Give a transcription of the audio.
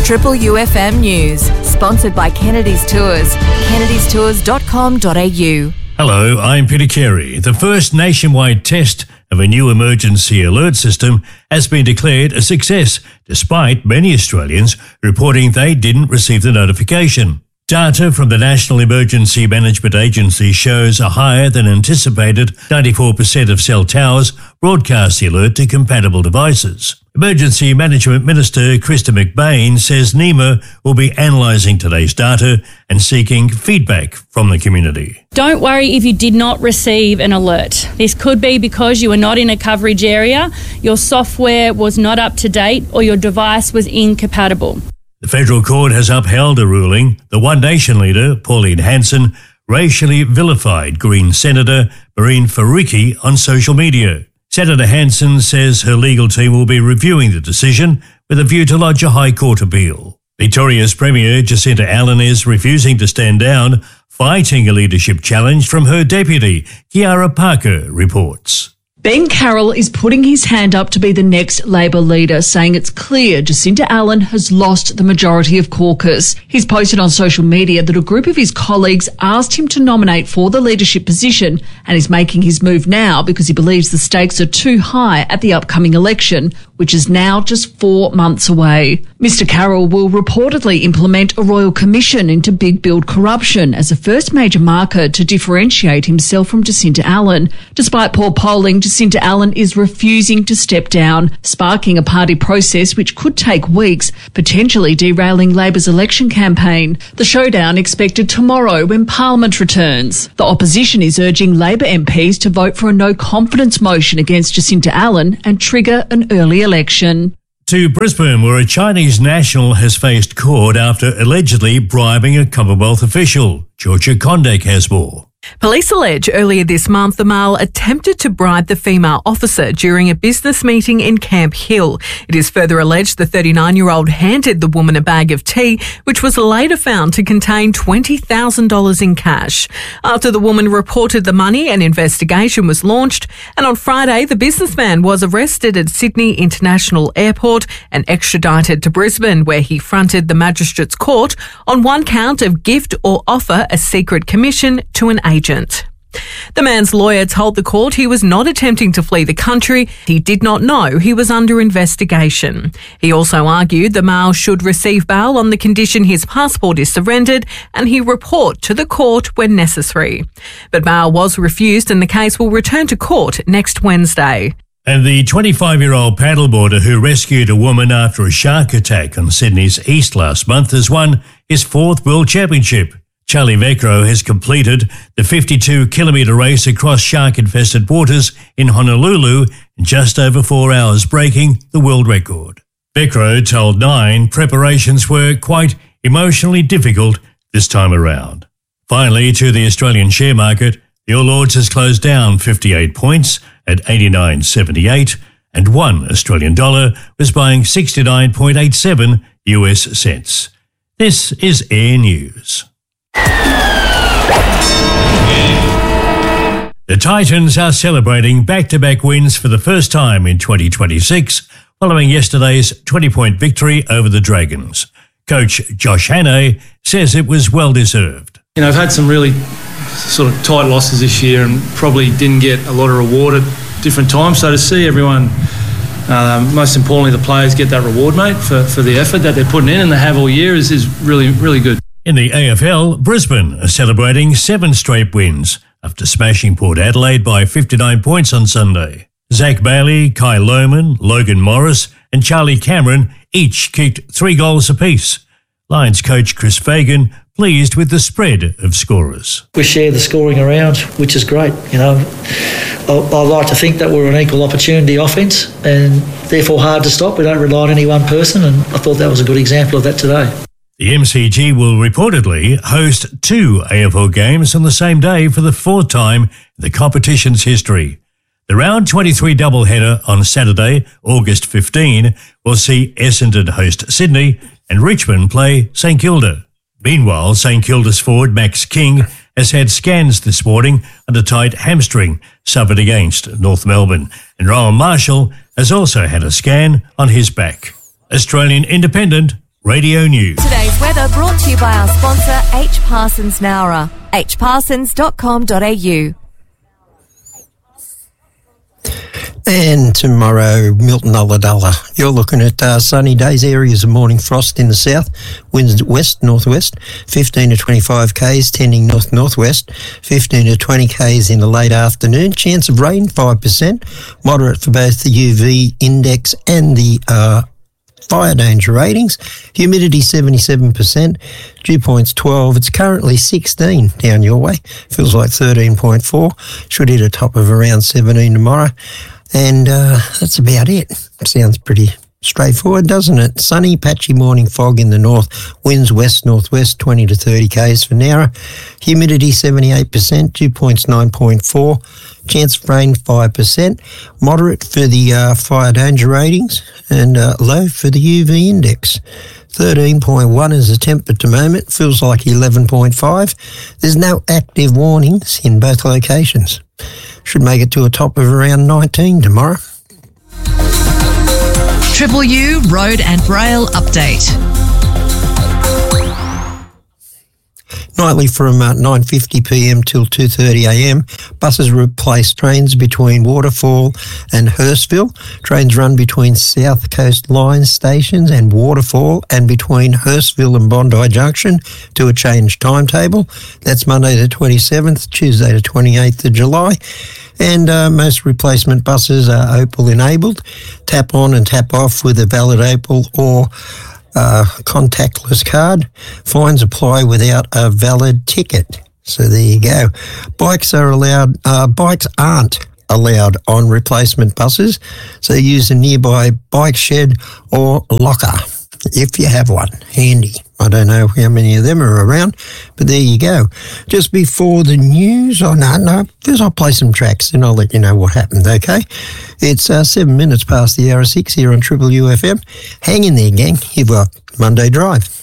Triple UFM News, sponsored by Kennedy's Tours, kennedystours.com.au. Hello, I'm Peter Carey. The first nationwide test of a new emergency alert system has been declared a success, despite many Australians reporting they didn't receive the notification. Data from the National Emergency Management Agency shows a higher than anticipated 94% of cell towers broadcast the alert to compatible devices. Emergency Management Minister Krista McBain says NEMA will be analysing today's data and seeking feedback from the community. Don't worry if you did not receive an alert. This could be because you were not in a coverage area, your software was not up to date, or your device was incompatible. The federal court has upheld a ruling. The One Nation leader, Pauline Hanson, racially vilified Green Senator Mehreen Faruqi on social media. Senator Hanson says her legal team will be reviewing the decision with a view to lodge a High Court appeal. Victoria's Premier Jacinta Allen is refusing to stand down, fighting a leadership challenge from her deputy, Kiara Parker, reports. Ben Carroll is putting his hand up to be the next Labor leader, saying it's clear Jacinta Allen has lost the majority of caucus. He's posted on social media that a group of his colleagues asked him to nominate for the leadership position, and is making his move now because he believes the stakes are too high at the upcoming election, which is now just 4 months away. Mr Carroll will reportedly implement a royal commission into big build corruption as a first major marker to differentiate himself from Jacinta Allen. Despite poor polling, Jacinta Allen is refusing to step down, sparking a party process which could take weeks, potentially derailing Labor's election campaign. The showdown expected tomorrow when Parliament returns. The opposition is urging Labor MPs to vote for a no-confidence motion against Jacinta Allen and trigger an early election. To Brisbane, where a Chinese national has faced court after allegedly bribing a Commonwealth official. Georgia Kondak has more. Police allege earlier this month the male attempted to bribe the female officer during a business meeting in Camp Hill. It is further alleged the 39-year-old handed the woman a bag of tea, which was later found to contain $20,000 in cash. After the woman reported the money, an investigation was launched, and on Friday the businessman was arrested at Sydney International Airport and extradited to Brisbane, where he fronted the magistrate's court on one count of gift or offer a secret commission to an agent. The man's lawyer told the court he was not attempting to flee the country. He did not know he was under investigation. He also argued the male should receive bail on the condition his passport is surrendered and he report to the court when necessary. But bail was refused and the case will return to court next Wednesday. And the 25-year-old paddleboarder who rescued a woman after a shark attack on Sydney's east last month has won his 4th World Championship. Charlie Vecro has completed the 52-kilometre race across shark-infested waters in Honolulu in just over 4 hours, breaking the world record. Vecro told Nine preparations were quite emotionally difficult this time around. Finally, to the Australian share market, the All Ords has closed down 58 points at 89.78, and $1 Australian dollar was buying 69.87 US cents. This is Air News. The Titans are celebrating back-to-back wins for the first time in 2026, following yesterday's 20-point victory over the Dragons. Coach Josh Hannay says it was well-deserved. You know, I've had some really sort of tight losses this year and probably didn't get a lot of reward at different times. So to see everyone, most importantly the players, get that reward, mate, for the effort that they're putting in and they have all year is really, really good. In the AFL, Brisbane are celebrating 7 straight wins after smashing Port Adelaide by 59 points on Sunday. Zach Bailey, Kai Lohman, Logan Morris and Charlie Cameron each kicked 3 goals apiece. Lions coach Chris Fagan pleased with the spread of scorers. We share the scoring around, which is great. You know, I like to think that we're an equal opportunity offence and therefore hard to stop. We don't rely on any one person, and I thought that was a good example of that today. The MCG will reportedly host 2 AFL games on the same day for the 4th time in the competition's history. The round 23 doubleheader on Saturday, August 15, will see Essendon host Sydney and Richmond play St Kilda. Meanwhile, St Kilda's forward Max King has had scans this morning on a tight hamstring suffered against North Melbourne, and Rowan Marshall has also had a scan on his back. Australian Independent, Radio News. Today's weather brought to you by our sponsor, H. Parsons Nowra. hparsons.com.au. And tomorrow, Milton Ulladulla. You're looking at sunny days, areas of morning frost in the south, winds west, northwest, 15 to 25 k's, tending north-northwest, 15 to 20 k's in the late afternoon. Chance of rain, 5%, moderate for both the UV index and the fire danger ratings. Humidity 77%, dew points 12. It's currently 16 down your way. Feels like 13.4. Should hit a top of around 17 tomorrow. And that's about it. Sounds pretty straightforward, doesn't it? Sunny, patchy morning fog in the north. Winds west-northwest, 20 to 30 k's for Nowra. Humidity 78%, dew points 9.4. Chance of rain 5%. Moderate for the fire danger ratings and low for the UV index. 13.1 is the temp at the moment. Feels like 11.5. There's no active warnings in both locations. Should make it to a top of around 19 tomorrow. Triple U Road and Rail Update. Nightly from 9:50pm till 2:30am, buses replace trains between Waterfall and Hurstville. Trains run between South Coast Line stations and Waterfall and between Hurstville and Bondi Junction to a changed timetable. That's Monday the 27th, Tuesday the 28th of July. And most replacement buses are Opal enabled. Tap on and tap off with a valid Opal or contactless card. Fines apply without a valid ticket. So there you go. Bikes aren't allowed on replacement buses. So use a nearby bike shed or locker if you have one handy. I don't know how many of them are around, but there you go. Just before the news, because I'll play some tracks and I'll let you know what happened, okay? It's 7 minutes past the hour of 6 here on Triple UFM. Hang in there, gang. You've got Monday Drive.